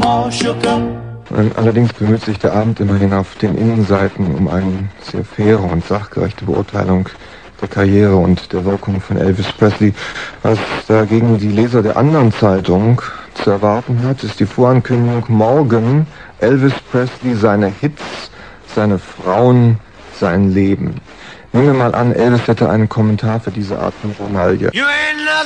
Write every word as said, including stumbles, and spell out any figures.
Allerdings bemüht sich der Abend immerhin auf den Innenseiten um eine sehr faire und sachgerechte Beurteilung der Karriere und der Wirkung von Elvis Presley. Was dagegen die Leser der anderen Zeitung zu erwarten hat, ist die Vorankündigung: morgen Elvis Presley, seine Hits, seine Frauen, sein Leben. Nehmen wir mal an, Elvis hätte einen Kommentar für diese Art von Journalie.